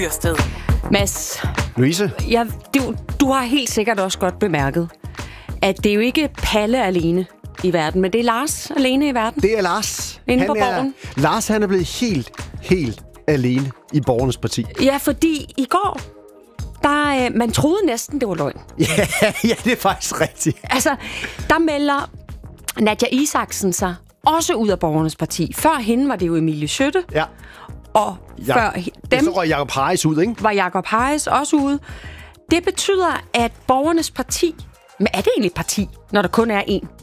Mads, Louise? du har helt sikkert også godt bemærket, at det er jo ikke Palle alene i verden, men det er Lars alene i verden. Det er Lars. Inde på Borgen. Lars, han er blevet helt alene i Borgernes Parti. Ja, fordi i går, man troede næsten, det var løgn. Ja, det er faktisk rigtigt. Altså, der melder Nadja Isaksen sig også ud af Borgernes Parti. Før hende var det jo Emilie Skytte. Ja. Og før dem så røg Jacob Harris ud, ikke? var Jacob Harris også ude. Det betyder, at Borgernes Parti... Men er det egentlig et parti, når der kun er én?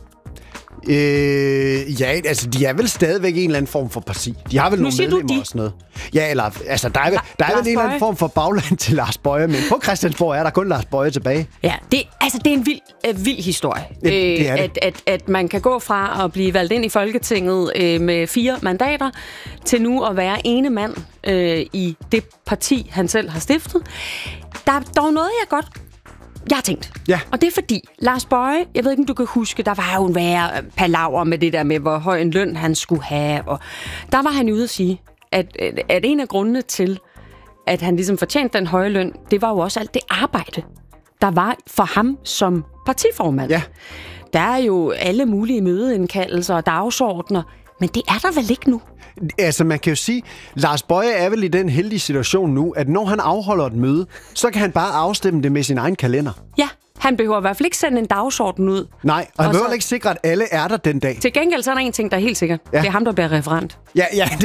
Ja, altså, de er vel stadigvæk en eller anden form for parti. De har vel nogle medlemmer og sådan noget. Ja, eller, altså, der er vel en eller anden form for bagland til Lars Boje, men på Christiansborg er der kun Lars Boje tilbage. Ja, det er en vild historie. Det er det. At man kan gå fra at blive valgt ind i Folketinget med 4 mandater, til nu at være ene mand i det parti, han selv har stiftet. Der er dog noget, jeg har tænkt. Ja. Og det er fordi, Lars Boje, jeg ved ikke, om du kan huske, der var jo en værre palaver med det der med, hvor høj en løn han skulle have. Og der var han ude at sige, at en af grundene til, at han ligesom fortjente den høje løn, det var jo også alt det arbejde, der var for ham som partiformand. Ja. Der er jo alle mulige mødeindkaldelser og dagsordner, men det er der vel ikke nu? Altså, man kan jo sige, Lars Boje er vel i den heldige situation nu, at når han afholder et møde, så kan han bare afstemme det med sin egen kalender. Ja, han behøver i hvert fald ikke sende en dagsorden ud. Nej, og han behøver ikke sikre, at alle er der den dag. Til gengæld så er der en ting, der er helt sikkert. Ja. Det er ham, der bliver referent. Ja,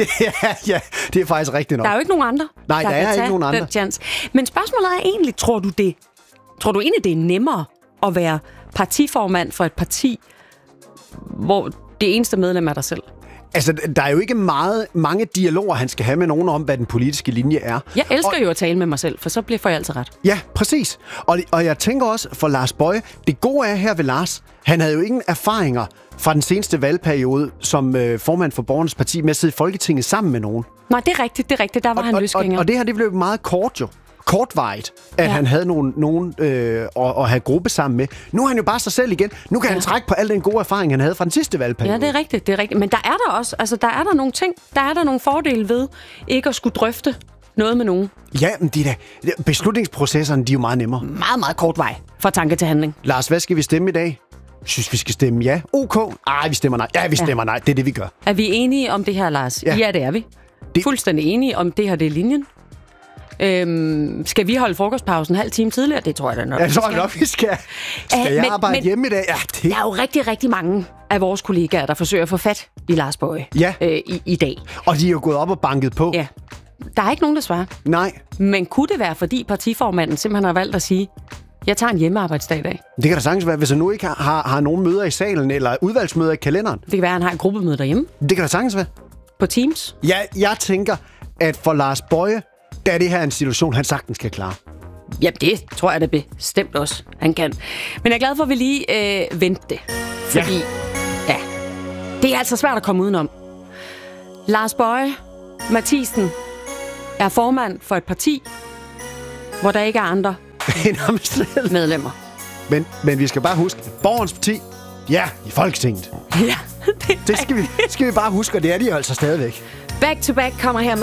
det er faktisk rigtigt nok. Der er jo ikke nogen andre, Nej, der er ikke nogen andre. Chance. Men spørgsmålet er egentlig, tror du egentlig, det er nemmere at være partiformand for et parti, hvor det eneste medlem er dig selv? Altså, der er jo ikke mange dialoger, han skal have med nogen om, hvad den politiske linje er. Jeg elsker jo at tale med mig selv, for så får jeg altid ret. Ja, præcis. Og jeg tænker også for Lars Boje, det gode er her ved Lars, han havde jo ingen erfaringer fra den seneste valgperiode som formand for Borgernes Parti med at sidde i Folketinget sammen med nogen. Nej, det er rigtigt. Der var han løsgænger. Og det her, det blev meget kortvarigt, at han havde nogen at have gruppe sammen med. Nu er han jo bare sig selv igen. Nu kan han trække på al den gode erfaring, han havde fra den sidste valgperiode. Ja, det er rigtigt. Men der er der også, altså der er der nogle ting, der er der nogle fordele ved ikke at skulle drøfte noget med nogen. Ja, men beslutningsprocesserne, de er jo meget nemmere. Meget, meget kort vej fra tanke til handling. Lars, hvad skal vi stemme i dag? Synes vi skal stemme ja? OK? Vi stemmer nej. Ja, vi stemmer nej. Det er det, vi gør. Er vi enige om det her, Lars? Ja, det er vi. Fuldstændig enige om det her, det er linjen. Skal vi holde frokostpausen en halv time tidligere? Det tror jeg da nok. Jeg tror nok, vi skal. Skal jeg arbejde hjemme i dag? Ja, det. Der er jo rigtig, rigtig mange af vores kollegaer, der forsøger at få fat i Lars Boje i dag. Og de er jo gået op og banket på. Ja. Der er ikke nogen, der svarer. Nej. Men kunne det være, fordi partiformanden simpelthen har valgt at sige, jeg tager en hjemmearbejdsdag i dag? Det kan da sagtens være, hvis han nu ikke har nogen møder i salen eller udvalgsmøder i kalenderen. Det kan være, at han har et gruppemøde derhjemme. Det kan da sagtens være. På Teams. Ja, jeg tænker, at for Lars Boje, der er det her en situation, han sagtens skal klare. Jamen, det tror jeg da bestemt også, han kan. Men jeg er glad for, at vi lige vendte det. Fordi, det er altså svært at komme udenom. Lars Boje Mathiesen er formand for et parti, hvor der ikke er andre medlemmer. Men vi skal bare huske, Borgernes Parti, i Folketinget. Ja, det skal vi bare huske, og det er de altså stadigvæk. Back to Back kommer her med